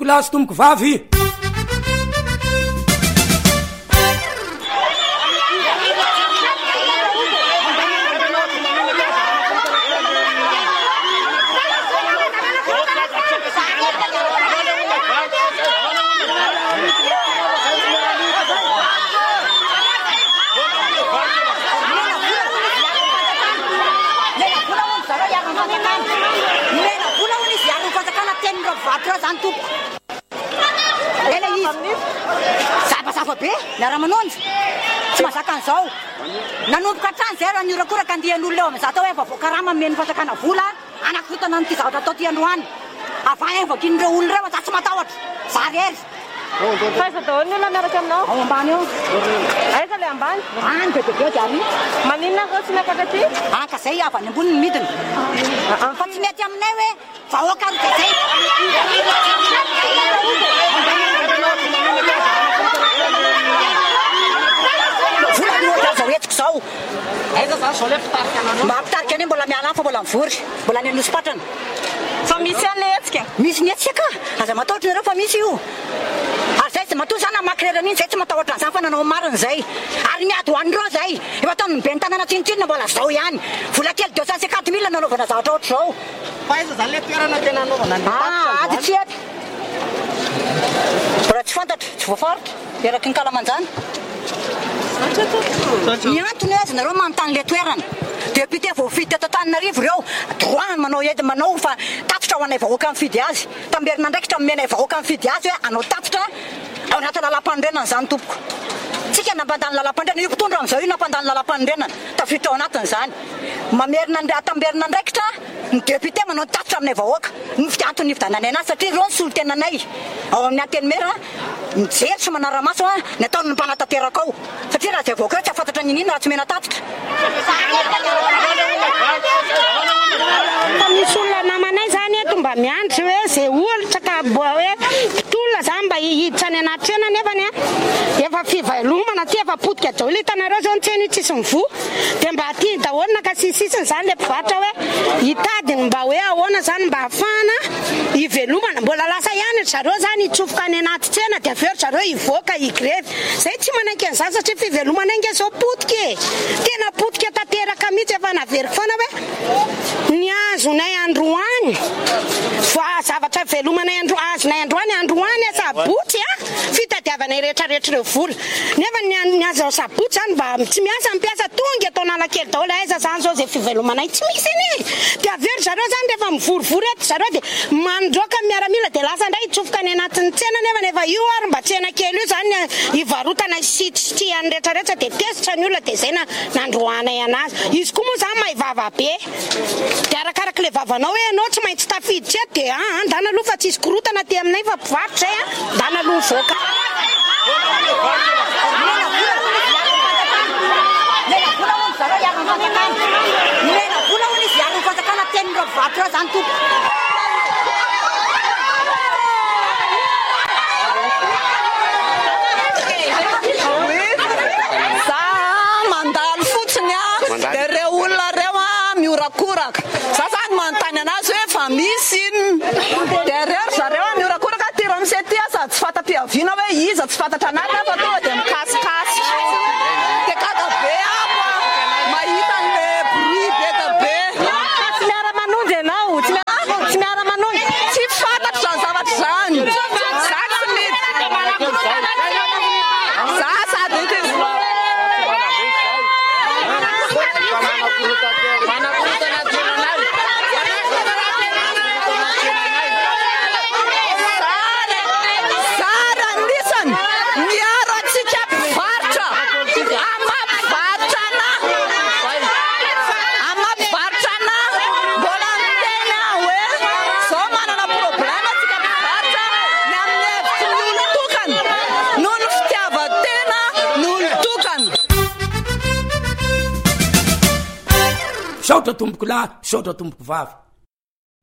lahy sy tomboko vavy. Sabasafa be miara-manonjy tsy mahazaka an'izao nanomboka hatrany zay raha niorakoraka andihan'olona eo amin'izao atao hoe vavoakarama meny fatakana vola anakotana n'ity zavatra atao ty androany avany vakin'ireo olona ireo za tsy matahotra za rery faiza daholo ny olona miaraka aminao ao ambany eo aiza le ambany any bebebe diary maninona ko tsy miakatra aty ka zay avy any ambony ny midina fa tsy mety aminay hoe vahoaka ro zay etiko zao aiza zany zao le fitarika anao mampitarika any mbola miala fa mbola mivory mbola ny anosopatrana fa misy an'le hetsika misy ny etsika aza matahotra nareo fa misy io ary zay tsy matoa zany amakrerana iny zay tsy matahotra an'izany fa nanao marina zay ary miady hoan'ireo zay efa ataony mibe ny tanàna tsinotsinona mbola zao ihany vola kely 250 000 nanaovana zavatra ohatr' zao fa aiza zany le toerana tena anaovana ady tsy ety raha tsy fantatra tsy voafaritra eraky ny kalamanjana ny antony azy nareo manontany le toerana député voafidy teto Antananarivo ireo droit manao edy manao fa tatitra ho anay vahoaka mifidy azy tamberina ndraikitra menay vahoaka mifidy azy hoe anao tatitra ao anaty lalam-pandrenana zany tompoko tsika nampandany lalam-pandrenana io mpitondra amin'izao io nampandany lalam-pandrenana tafiditra ao anatiny zany mamerina tamberina ndraikitra ny député manao tatitra aminay vahoaka ny antony nividananay anazy satria ireo ny solotenanay ao amin'ny anteny mera mijery sy manaramaso ny ataony mpanatateraka ao satria raha zay vahoaka eo tsy afantatra ny inina raha tsy mena tatitra fa misy olona namanay zany eto mba miandry hoe zay olitra ka hoe mpitolona zany mba hihiditra any anaty trena nefany efa fivelomana ty efa potika daholo hitanareo zao ny tsena io tsisy mivoa dia mba aty daholo nakasisisiny zany le mpivarotra hoe hitadiny mba hoe ahoana zany mba hafahana hivelomana mbola lasa ihany zareo zany hitsofoka any anaty tsena dia aveo zareo hivoaka higrevy zay tsy manaiky an'izany satria fivelomana inge zao potika tena potika tanteraka mihitsy efa naveriko foana hoe ny azonay androany fa zavatra velomanay azonay androany sabotsy fitadiavanay rehetrarehetra ireo vola nefa ny azo sabotsy zany mba tsy miasa mipiasa tonga atao nalakely daholo aiza zany zao zay fivelomanay tsy misy iny dia avery zareo zany rehefa mivorivory eto zareo dia mandroaka miaramila dia lasa ndray hitsofoka any anatin'ny tsena nefa io ary mba tsena kely io zany hivarotana sitry rehetrarehetra dia tesitra ny olona dia zay nandroanay anazy izy koa moa zany mahivava be dia arakaraka le vavanao hoe anao tsy maintsy tafiditsy eto dia andana aloha fa tsisy korotana ty aminay fa mpivarotra zay andana aloha mivoaka vola hono izy ary fatakana tenin'ireo mpivarotra eo zany tompo za mandalo fotsiny dia reo olona reo miorakoraka za zany manontany anazy hoe fa misy iny dia reo zareo miorakoraka tiro amin'izay ty sady tsy fata-piaviana hoe iza tsy fantatra anaty fa tonga dia mikasikasy dia kakabe apo mahita an'le bruit beka be tsy miara-manonjy ianao tsy miara-manonjy tsy fantatra zany zavatra zany za tsy mety za sady saotra tomboko lahy saotra tomboko vavy